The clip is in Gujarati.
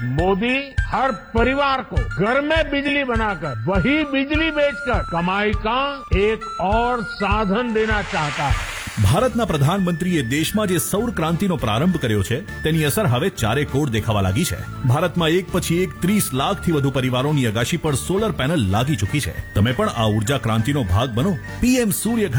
मोदी हर परिवार को घर में बिजली बनाकर वही बिजली बेचकर कमाई का एक और साधन देना चाहता है। ભારતના પ્રધાનમંત્રીએ દેશમાં જે સૌર ક્રાંતિનો પ્રારંભ કર્યો છે તેની અસર હવે ચારે કોર દેખાવા લાગી છે. ભારતમાં એક પછી એક 30 લાખથી વધુ પરિવારોની અગાશી પર સોલર પેનલ લાગી ચૂકી છે. તમે પણ આ ઉર્જા ક્રાંતિનો ભાગ બનો. પીએમ સૂર્ય